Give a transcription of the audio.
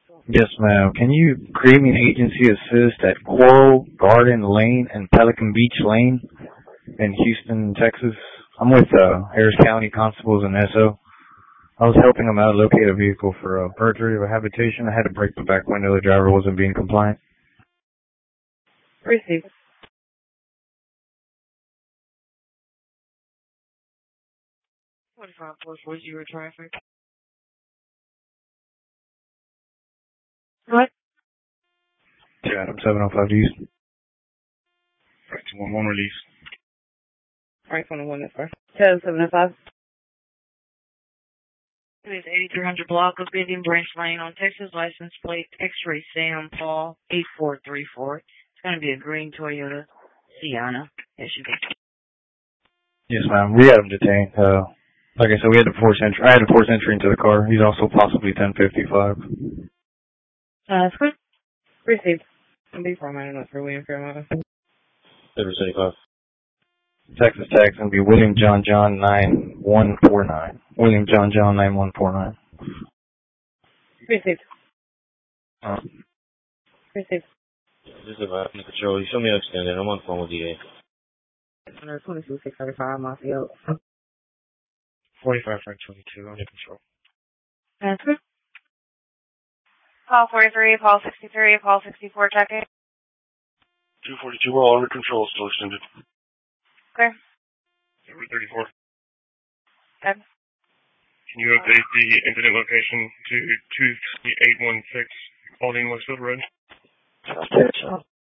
Yes, ma'am. Can you create me an agency assist at Coral Garden Lane and Pelican Beach Lane in Houston, Texas? I'm with Harris County Constables and SO. I was helping them out locate a vehicle for perjury of a habitation. I had to break the back window. The driver wasn't being compliant. Received. 45-440 traffic. What? Yeah, Adam 705 East. Right, 211 release. Right, 21 is first. 705. It is 8300 block of Vivian Branch Lane on Texas license plate X-ray Sam Paul 8434. It's going to be a green Toyota Sienna SUV. Yes, ma'am. We had him detained. Like I said, I had to force entry into the car. He's also possibly 1055. Received. I'll be formatted on freeway in Fairmont. 775. Texas tax going to be William John 9149. William John 9149. Received. Received. This is about under control. You show me extended. I'm on the phone with DA. 122-635 Mossy 45 Frank 22 under control. Paul 43, Paul 63, Paul 64 checking. 242, we're all under control, still extended. Clear. Route 34. Good. Can you update the incident location to 23816 Pauline Westfield Road?